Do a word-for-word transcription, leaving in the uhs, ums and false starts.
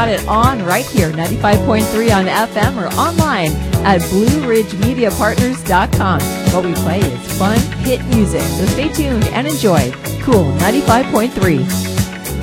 got it on right here, ninety-five point three on F M or online at blue ridge media partners dot com. What we play is fun, hit music, so stay tuned and enjoy Cool ninety-five point three.